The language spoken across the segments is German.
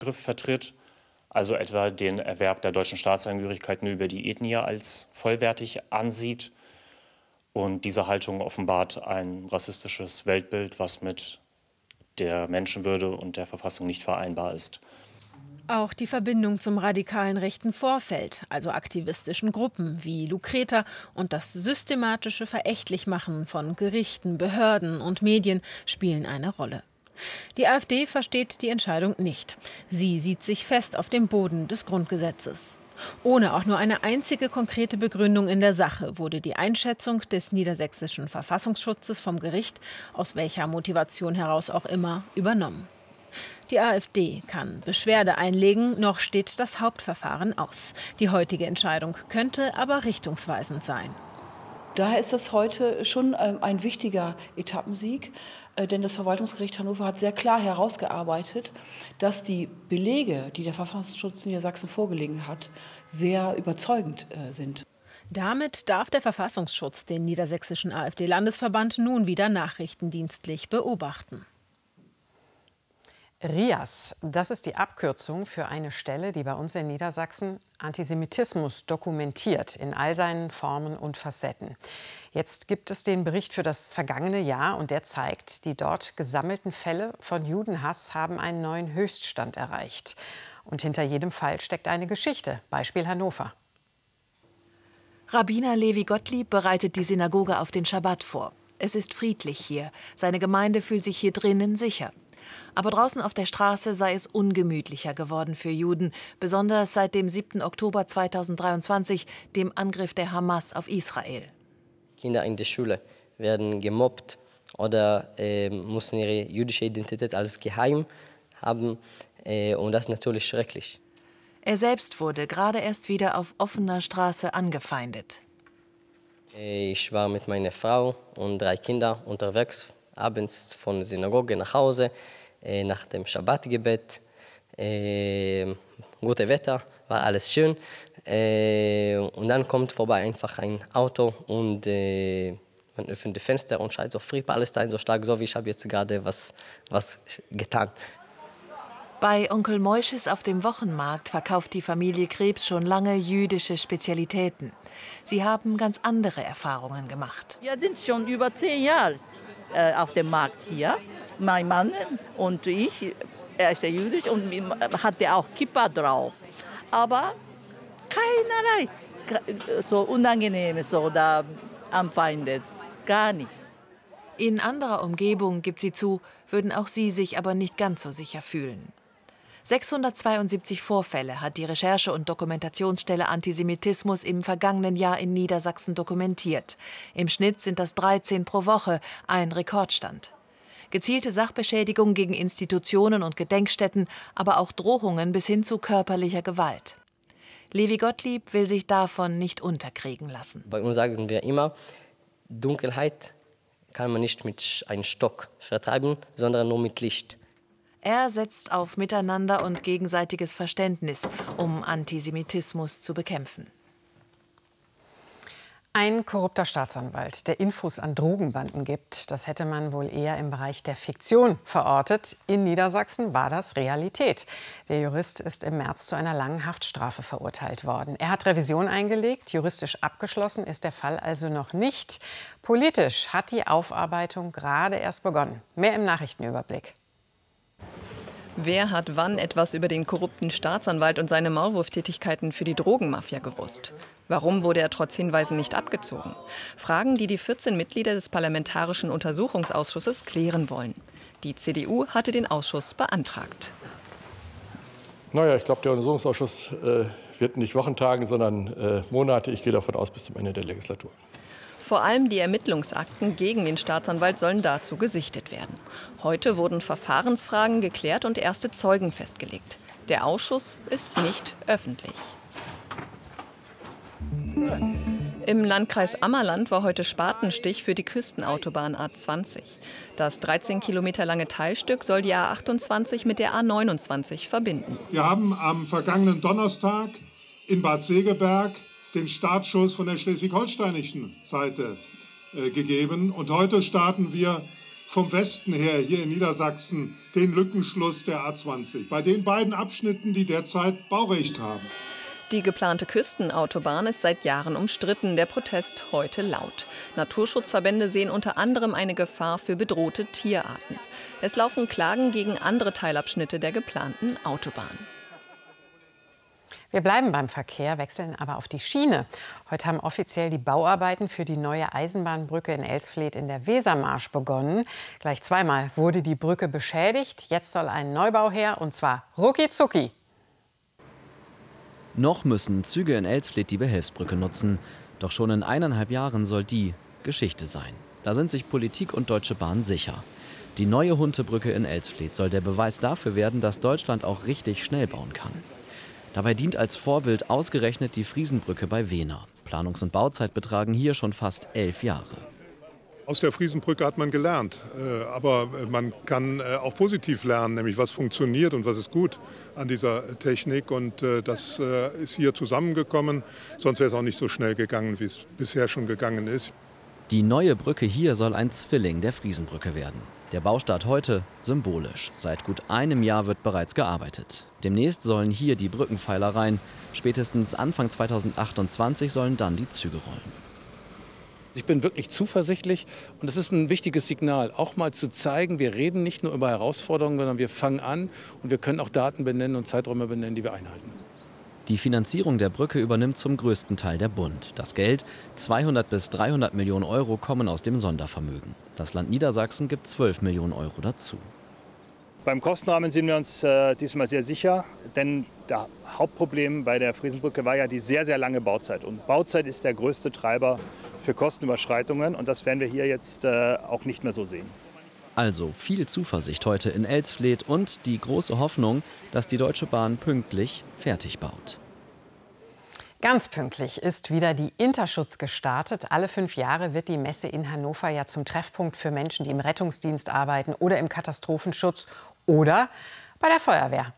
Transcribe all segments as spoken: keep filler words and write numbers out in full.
Begriff vertritt, also etwa den Erwerb der deutschen Staatsangehörigkeit nur über die Ethnie als vollwertig ansieht. Und diese Haltung offenbart ein rassistisches Weltbild, was mit der Menschenwürde und der Verfassung nicht vereinbar ist. Auch die Verbindung zum radikalen rechten Vorfeld, also aktivistischen Gruppen wie Lucreta, und das systematische Verächtlichmachen von Gerichten, Behörden und Medien spielen eine Rolle. Die AfD versteht die Entscheidung nicht. Sie sieht sich fest auf dem Boden des Grundgesetzes. Ohne auch nur eine einzige konkrete Begründung in der Sache wurde die Einschätzung des niedersächsischen Verfassungsschutzes vom Gericht, aus welcher Motivation heraus auch immer, übernommen. Die AfD kann Beschwerde einlegen, noch steht das Hauptverfahren aus. Die heutige Entscheidung könnte aber richtungsweisend sein. Daher ist das heute schon ein wichtiger Etappensieg, denn das Verwaltungsgericht Hannover hat sehr klar herausgearbeitet, dass die Belege, die der Verfassungsschutz Niedersachsen vorgelegen hat, sehr überzeugend sind. Damit darf der Verfassungsschutz den niedersächsischen AfD-Landesverband nun wieder nachrichtendienstlich beobachten. RIAS, das ist die Abkürzung für eine Stelle, die bei uns in Niedersachsen Antisemitismus dokumentiert in all seinen Formen und Facetten. Jetzt gibt es den Bericht für das vergangene Jahr und der zeigt, die dort gesammelten Fälle von Judenhass haben einen neuen Höchststand erreicht. Und hinter jedem Fall steckt eine Geschichte, Beispiel Hannover. Rabbiner Levi Gottlieb bereitet die Synagoge auf den Schabbat vor. Es ist friedlich hier. Seine Gemeinde fühlt sich hier drinnen sicher. Aber draußen auf der Straße sei es ungemütlicher geworden für Juden, besonders seit dem siebten Oktober zweitausenddreiundzwanzig, dem Angriff der Hamas auf Israel. Kinder in der Schule werden gemobbt oder äh, müssen ihre jüdische Identität als geheim haben. Äh, und das ist natürlich schrecklich. Er selbst wurde gerade erst wieder auf offener Straße angefeindet. Äh, ich war mit meiner Frau und drei Kindern unterwegs, abends von der Synagoge nach Hause, äh, nach dem Schabbatgebet. Äh, gutes Wetter, war alles schön. Äh, und dann kommt vorbei einfach ein Auto und äh, man öffnet die Fenster und schreit so Free Palestine so stark, so wie ich habe jetzt gerade was, was getan. Bei Onkel Moisches auf dem Wochenmarkt verkauft die Familie Krebs schon lange jüdische Spezialitäten. Sie haben ganz andere Erfahrungen gemacht. Wir sind schon über zehn Jahre äh, auf dem Markt hier. Mein Mann und ich, er ist ja jüdisch und hatte auch Kippa drauf. Aber keinerlei so Unangenehmes oder Anfeindes, gar nicht. In anderer Umgebung, gibt sie zu, würden auch sie sich aber nicht ganz so sicher fühlen. sechshundertzweiundsiebzig Vorfälle hat die Recherche- und Dokumentationsstelle Antisemitismus im vergangenen Jahr in Niedersachsen dokumentiert. Im Schnitt sind das dreizehn pro Woche, ein Rekordstand. Gezielte Sachbeschädigung gegen Institutionen und Gedenkstätten, aber auch Drohungen bis hin zu körperlicher Gewalt. Levi Gottlieb will sich davon nicht unterkriegen lassen. Bei uns sagen wir immer, Dunkelheit kann man nicht mit einem Stock vertreiben, sondern nur mit Licht. Er setzt auf Miteinander und gegenseitiges Verständnis, um Antisemitismus zu bekämpfen. Ein korrupter Staatsanwalt, der Infos an Drogenbanden gibt, das hätte man wohl eher im Bereich der Fiktion verortet. In Niedersachsen war das Realität. Der Jurist ist im März zu einer langen Haftstrafe verurteilt worden. Er hat Revision eingelegt, juristisch abgeschlossen ist der Fall also noch nicht. Politisch hat die Aufarbeitung gerade erst begonnen. Mehr im Nachrichtenüberblick. Wer hat wann etwas über den korrupten Staatsanwalt und seine Maulwurftätigkeiten für die Drogenmafia gewusst? Warum wurde er trotz Hinweisen nicht abgezogen? Fragen, die die vierzehn Mitglieder des Parlamentarischen Untersuchungsausschusses klären wollen. Die C D U hatte den Ausschuss beantragt. Naja, ich glaube, der Untersuchungsausschuss äh, wird nicht Wochen tagen, sondern äh, Monate. Ich gehe davon aus, bis zum Ende der Legislatur. Vor allem die Ermittlungsakten gegen den Staatsanwalt sollen dazu gesichtet werden. Heute wurden Verfahrensfragen geklärt und erste Zeugen festgelegt. Der Ausschuss ist nicht öffentlich. Im Landkreis Ammerland war heute Spatenstich für die Küstenautobahn A zwanzig. Das dreizehn Kilometer lange Teilstück soll die A achtundzwanzig mit der A neunundzwanzig verbinden. Wir haben am vergangenen Donnerstag in Bad Segeberg den Startschuss von der schleswig-holsteinischen Seite äh, gegeben. Und heute starten wir vom Westen her hier in Niedersachsen den Lückenschluss der A zwanzig. Bei den beiden Abschnitten, die derzeit Baurecht haben. Die geplante Küstenautobahn ist seit Jahren umstritten, der Protest heute laut. Naturschutzverbände sehen unter anderem eine Gefahr für bedrohte Tierarten. Es laufen Klagen gegen andere Teilabschnitte der geplanten Autobahn. Wir bleiben beim Verkehr, wechseln aber auf die Schiene. Heute haben offiziell die Bauarbeiten für die neue Eisenbahnbrücke in Elsfleth in der Wesermarsch begonnen. Gleich zweimal wurde die Brücke beschädigt. Jetzt soll ein Neubau her, und zwar rucki zucki. Noch müssen Züge in Elsfleth die Behelfsbrücke nutzen. Doch schon in eineinhalb Jahren soll die Geschichte sein. Da sind sich Politik und Deutsche Bahn sicher. Die neue Huntebrücke in Elsfleth soll der Beweis dafür werden, dass Deutschland auch richtig schnell bauen kann. Dabei dient als Vorbild ausgerechnet die Friesenbrücke bei Wehner. Planungs- und Bauzeit betragen hier schon fast elf Jahre. Aus der Friesenbrücke hat man gelernt, aber man kann auch positiv lernen, nämlich was funktioniert und was ist gut an dieser Technik. Und das ist hier zusammengekommen, sonst wäre es auch nicht so schnell gegangen, wie es bisher schon gegangen ist. Die neue Brücke hier soll ein Zwilling der Friesenbrücke werden. Der Baustart heute symbolisch. Seit gut einem Jahr wird bereits gearbeitet. Demnächst sollen hier die Brückenpfeiler rein. Spätestens Anfang zweitausendachtundzwanzig sollen dann die Züge rollen. Ich bin wirklich zuversichtlich und es ist ein wichtiges Signal, auch mal zu zeigen, wir reden nicht nur über Herausforderungen, sondern wir fangen an und wir können auch Daten benennen und Zeiträume benennen, die wir einhalten. Die Finanzierung der Brücke übernimmt zum größten Teil der Bund. Das Geld, zweihundert bis dreihundert Millionen Euro, kommen aus dem Sondervermögen. Das Land Niedersachsen gibt zwölf Millionen Euro dazu. Beim Kostenrahmen sind wir uns äh, diesmal sehr sicher, denn das Hauptproblem bei der Friesenbrücke war ja die sehr, sehr lange Bauzeit. Und Bauzeit ist der größte Treiber für Kostenüberschreitungen und das werden wir hier jetzt äh, auch nicht mehr so sehen. Also viel Zuversicht heute in Elsfleth und die große Hoffnung, dass die Deutsche Bahn pünktlich fertig baut. Ganz pünktlich ist wieder die Interschutz gestartet. Alle fünf Jahre wird die Messe in Hannover ja zum Treffpunkt für Menschen, die im Rettungsdienst arbeiten oder im Katastrophenschutz oder bei der Feuerwehr.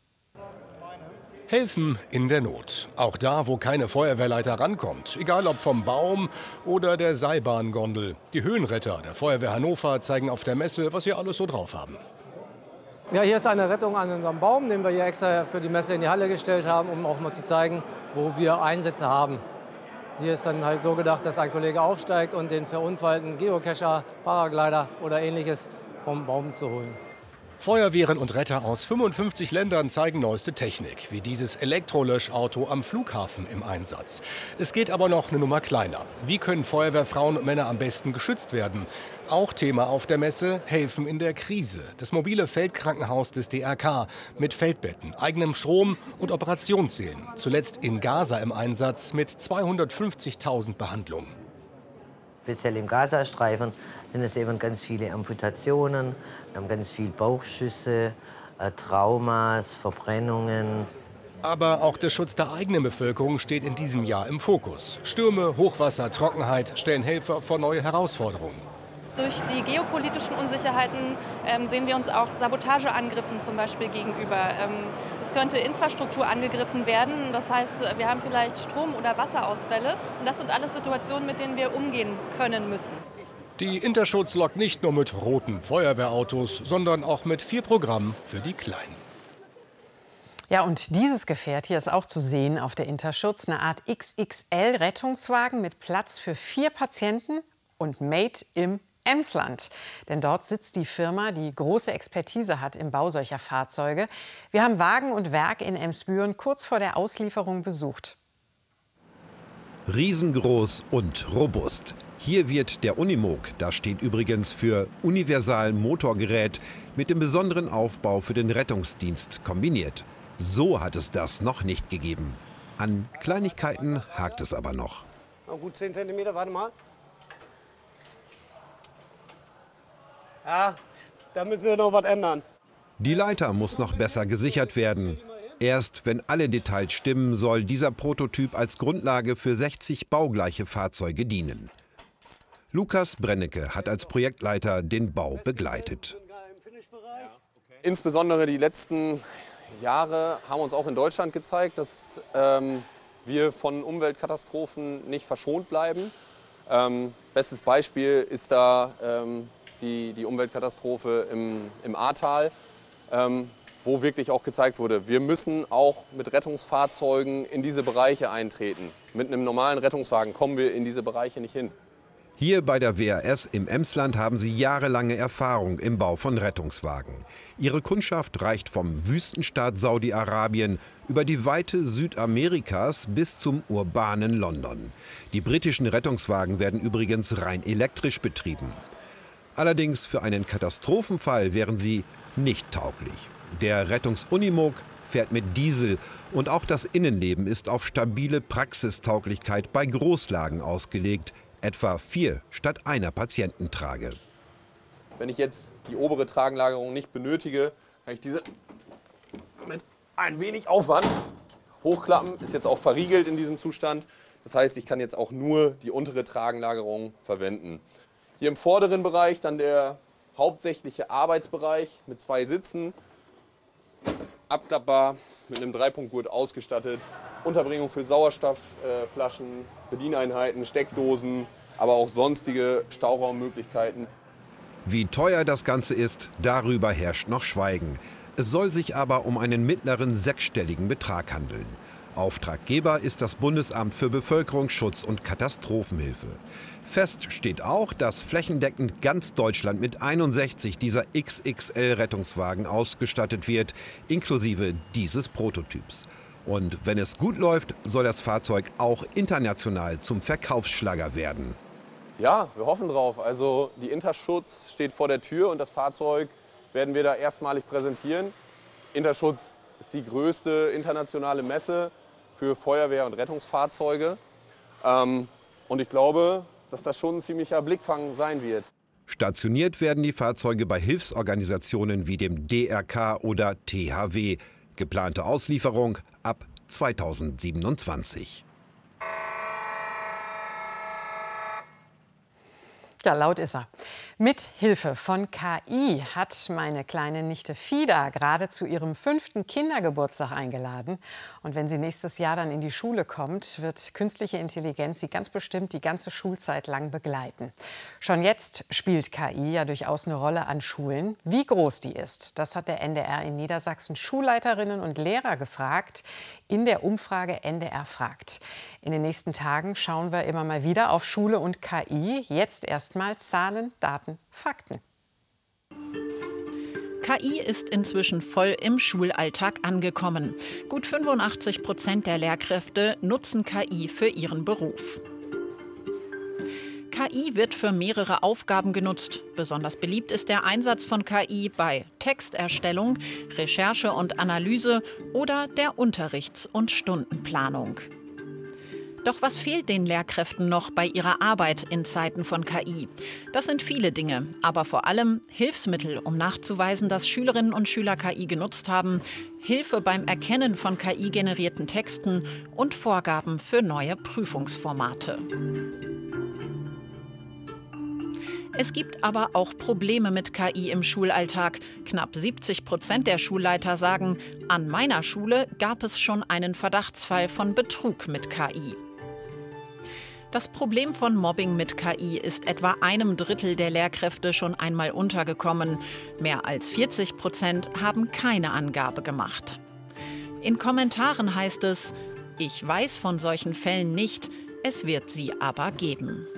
Helfen in der Not. Auch da, wo keine Feuerwehrleiter rankommt. Egal ob vom Baum oder der Seilbahngondel. Die Höhenretter der Feuerwehr Hannover zeigen auf der Messe, was sie alles so drauf haben. Ja, hier ist eine Rettung an unserem Baum, den wir hier extra für die Messe in die Halle gestellt haben, um auch mal zu zeigen, wo wir Einsätze haben. Hier ist dann halt so gedacht, dass ein Kollege aufsteigt und den verunfallten Geocacher, Paraglider oder Ähnliches vom Baum zu holen. Feuerwehren und Retter aus fünfundfünfzig Ländern zeigen neueste Technik, wie dieses Elektrolöschauto am Flughafen im Einsatz. Es geht aber noch eine Nummer kleiner. Wie können Feuerwehrfrauen und Männer am besten geschützt werden? Auch Thema auf der Messe, Helfen in der Krise. Das mobile Feldkrankenhaus des D R K mit Feldbetten, eigenem Strom und Operationssälen. Zuletzt in Gaza im Einsatz mit zweihundertfünfzigtausend Behandlungen. Speziell im Gazastreifen sind es eben ganz viele Amputationen, wir haben ganz viele Bauchschüsse, äh, Traumas, Verbrennungen. Aber auch der Schutz der eigenen Bevölkerung steht in diesem Jahr im Fokus. Stürme, Hochwasser, Trockenheit stellen Helfer vor neue Herausforderungen. Durch die geopolitischen Unsicherheiten ähm, sehen wir uns auch Sabotageangriffen zum Beispiel gegenüber. Ähm, es könnte Infrastruktur angegriffen werden. Das heißt, wir haben vielleicht Strom- oder Wasserausfälle. Und das sind alles Situationen, mit denen wir umgehen können müssen. Die Interschutz lockt nicht nur mit roten Feuerwehrautos, sondern auch mit vier Programmen für die Kleinen. Ja, und dieses Gefährt hier ist auch zu sehen auf der Interschutz. Eine Art X X L-Rettungswagen mit Platz für vier Patienten und made im Emsland. Denn dort sitzt die Firma, die große Expertise hat im Bau solcher Fahrzeuge. Wir haben Wagen und Werk in Emsbüren kurz vor der Auslieferung besucht. Riesengroß und robust. Hier wird der Unimog, das steht übrigens für Universal Motorgerät, mit dem besonderen Aufbau für den Rettungsdienst kombiniert. So hat es das noch nicht gegeben. An Kleinigkeiten hakt es aber noch. Oh, gut zehn Zentimeter, warte mal. Ja, da müssen wir noch was ändern. Die Leiter muss noch besser gesichert werden. Erst wenn alle Details stimmen, soll dieser Prototyp als Grundlage für sechzig baugleiche Fahrzeuge dienen. Lukas Brennecke hat als Projektleiter den Bau begleitet. Insbesondere die letzten Jahre haben uns auch in Deutschland gezeigt, dass ähm, wir von Umweltkatastrophen nicht verschont bleiben. Ähm, bestes Beispiel ist da ähm, die, die Umweltkatastrophe im, im Ahrtal, ähm, wo wirklich auch gezeigt wurde, wir müssen auch mit Rettungsfahrzeugen in diese Bereiche eintreten. Mit einem normalen Rettungswagen kommen wir in diese Bereiche nicht hin. Hier bei der W A S im Emsland haben sie jahrelange Erfahrung im Bau von Rettungswagen. Ihre Kundschaft reicht vom Wüstenstaat Saudi-Arabien über die Weite Südamerikas bis zum urbanen London. Die britischen Rettungswagen werden übrigens rein elektrisch betrieben. Allerdings für einen Katastrophenfall wären sie nicht tauglich. Der Rettungsunimog fährt mit Diesel und auch das Innenleben ist auf stabile Praxistauglichkeit bei Großlagen ausgelegt, etwa vier statt einer Patiententrage. Wenn ich jetzt die obere Tragenlagerung nicht benötige, kann ich diese mit ein wenig Aufwand hochklappen. Ist jetzt auch verriegelt in diesem Zustand. Das heißt, ich kann jetzt auch nur die untere Tragenlagerung verwenden. Hier im vorderen Bereich dann der hauptsächliche Arbeitsbereich mit zwei Sitzen. Abklappbar, mit einem Dreipunktgurt ausgestattet. Unterbringung für Sauerstoffflaschen, äh, Bedieneinheiten, Steckdosen, aber auch sonstige Stauraummöglichkeiten. Wie teuer das Ganze ist, darüber herrscht noch Schweigen. Es soll sich aber um einen mittleren sechsstelligen Betrag handeln. Auftraggeber ist das Bundesamt für Bevölkerungsschutz und Katastrophenhilfe. Fest steht auch, dass flächendeckend ganz Deutschland mit einundsechzig dieser X X L-Rettungswagen ausgestattet wird, inklusive dieses Prototyps. Und wenn es gut läuft, soll das Fahrzeug auch international zum Verkaufsschlager werden. Ja, wir hoffen drauf. Also die Interschutz steht vor der Tür und das Fahrzeug werden wir da erstmalig präsentieren. Interschutz ist die größte internationale Messe für Feuerwehr- und Rettungsfahrzeuge. Ähm, und ich glaube, dass das schon ein ziemlicher Blickfang sein wird. Stationiert werden die Fahrzeuge bei Hilfsorganisationen wie dem D R K oder T H W. Geplante Auslieferung ab zweitausendsiebenundzwanzig. Ja, laut ist er. Mit Hilfe von K I hat meine kleine Nichte Fida gerade zu ihrem fünften Kindergeburtstag eingeladen. Und wenn sie nächstes Jahr dann in die Schule kommt, wird künstliche Intelligenz sie ganz bestimmt die ganze Schulzeit lang begleiten. Schon jetzt spielt K I ja durchaus eine Rolle an Schulen. Wie groß die ist, das hat der N D R in Niedersachsen Schulleiterinnen und Lehrer gefragt in der Umfrage N D R fragt. In den nächsten Tagen schauen wir immer mal wieder auf Schule und K I. Jetzt erstmal Zahlen, Daten, Fakten. K I ist inzwischen voll im Schulalltag angekommen. Gut fünfundachtzig Prozent der Lehrkräfte nutzen K I für ihren Beruf. K I wird für mehrere Aufgaben genutzt. Besonders beliebt ist der Einsatz von K I bei Texterstellung, Recherche und Analyse oder der Unterrichts- und Stundenplanung. Doch was fehlt den Lehrkräften noch bei ihrer Arbeit in Zeiten von K I? Das sind viele Dinge, aber vor allem Hilfsmittel, um nachzuweisen, dass Schülerinnen und Schüler K I genutzt haben, Hilfe beim Erkennen von K I-generierten Texten und Vorgaben für neue Prüfungsformate. Es gibt aber auch Probleme mit K I im Schulalltag. Knapp siebzig Prozent der Schulleiter sagen, an meiner Schule gab es schon einen Verdachtsfall von Betrug mit K I. Das Problem von Mobbing mit K I ist etwa einem Drittel der Lehrkräfte schon einmal untergekommen. Mehr als vierzig Prozent haben keine Angabe gemacht. In Kommentaren heißt es, ich weiß von solchen Fällen nicht, es wird sie aber geben.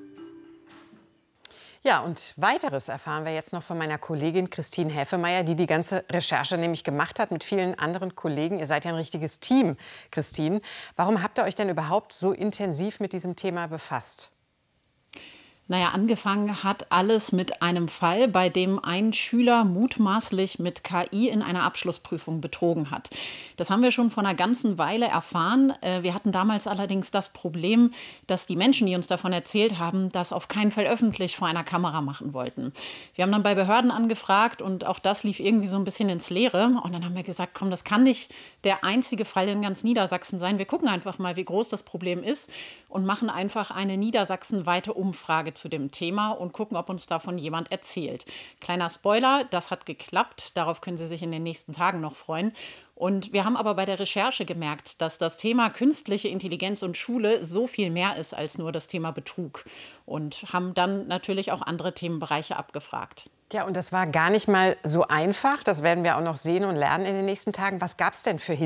Ja, und Weiteres erfahren wir jetzt noch von meiner Kollegin Christine Häfemeyer, die die ganze Recherche nämlich gemacht hat mit vielen anderen Kollegen. Ihr seid ja ein richtiges Team, Christine. Warum habt ihr euch denn überhaupt so intensiv mit diesem Thema befasst? Naja, angefangen hat alles mit einem Fall, bei dem ein Schüler mutmaßlich mit K I in einer Abschlussprüfung betrogen hat. Das haben wir schon vor einer ganzen Weile erfahren. Wir hatten damals allerdings das Problem, dass die Menschen, die uns davon erzählt haben, das auf keinen Fall öffentlich vor einer Kamera machen wollten. Wir haben dann bei Behörden angefragt und auch das lief irgendwie so ein bisschen ins Leere. Und dann haben wir gesagt, komm, das kann nicht der einzige Fall in ganz Niedersachsen sein. Wir gucken einfach mal, wie groß das Problem ist und machen einfach eine niedersachsenweite Umfrage zu dem Thema und gucken, ob uns davon jemand erzählt. Kleiner Spoiler, das hat geklappt. Darauf können Sie sich in den nächsten Tagen noch freuen. Und wir haben aber bei der Recherche gemerkt, dass das Thema künstliche Intelligenz und Schule so viel mehr ist als nur das Thema Betrug. Und haben dann natürlich auch andere Themenbereiche abgefragt. Ja, und das war gar nicht mal so einfach. Das werden wir auch noch sehen und lernen in den nächsten Tagen. Was gab es denn für